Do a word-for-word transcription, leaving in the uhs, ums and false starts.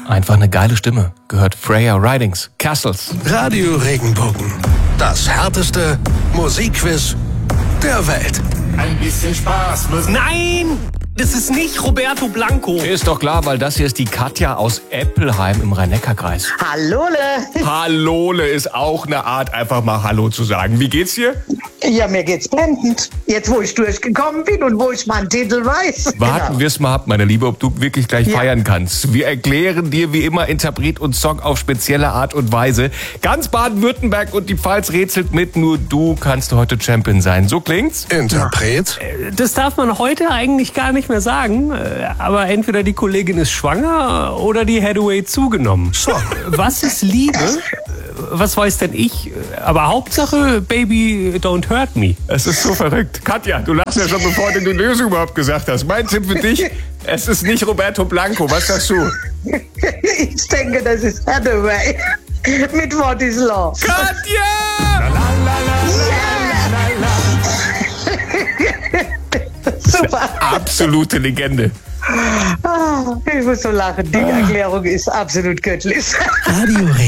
Einfach eine geile Stimme. Gehört Freya Ridings, Castles. Radio Regenbogen. Das härteste Musikquiz der Welt. Ein bisschen Spaß muss... Nein! Das ist nicht Roberto Blanco. Ist doch klar, weil das hier ist die Katja aus Eppelheim im Rhein-Neckar-Kreis. Hallole! Hallole ist auch eine Art, einfach mal Hallo zu sagen. Wie geht's dir? Ja, mir geht's blendend. Jetzt, wo ich durchgekommen bin und wo ich meinen Titel weiß. Warten Genau. wir's mal ab, meine Liebe, ob du wirklich gleich Ja. feiern kannst. Wir erklären dir wie immer Interpret und Song auf spezielle Art und Weise. Ganz Baden-Württemberg und die Pfalz rätselt mit, nur du kannst heute Champion sein. So klingt's? Interpret? Das darf man heute eigentlich gar nicht mehr sagen. Aber entweder die Kollegin ist schwanger oder die Hathaway zugenommen. Song. Was ist Liebe? Was weiß denn ich? Aber Hauptsache, Baby, don't hurt me. Es ist so verrückt. Katja, du lachst ja schon, bevor du die Lösung überhaupt gesagt hast. Mein Tipp für dich, es ist nicht Roberto Blanco. Was sagst du? Ich denke, das ist Hathaway mit What is Love. Katja! Super. Absolute Legende. Ah, ich muss so lachen. Die Erklärung ist absolut göttlich. Radio